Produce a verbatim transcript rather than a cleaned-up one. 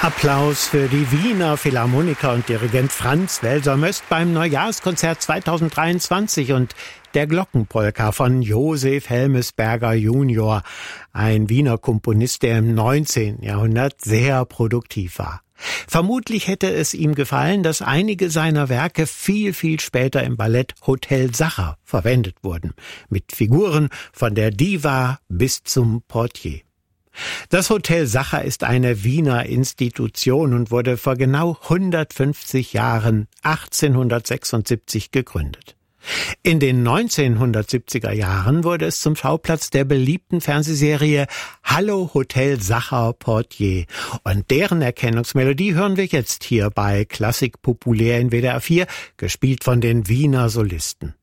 Applaus für die Wiener Philharmoniker und Dirigent Franz Welser-Möst beim Neujahrskonzert zweitausenddreiundzwanzig und der Glockenpolka von Josef Helmesberger Junior, ein Wiener Komponist, der im neunzehnten Jahrhundert sehr produktiv war. Vermutlich hätte es ihm gefallen, dass einige seiner Werke viel, viel später im Ballett Hotel Sacher verwendet wurden, mit Figuren von der Diva bis zum Portier. Das Hotel Sacher ist eine Wiener Institution und wurde vor genau hundertfünfzig Jahren, achtzehnhundertsechsundsiebzig, gegründet. In den neunzehnhundertsiebziger Jahren wurde es zum Schauplatz der beliebten Fernsehserie Hallo Hotel Sacher Portier. Und deren Erkennungsmelodie hören wir jetzt hier bei Klassik populär in W D R vier, gespielt von den Wiener Solisten.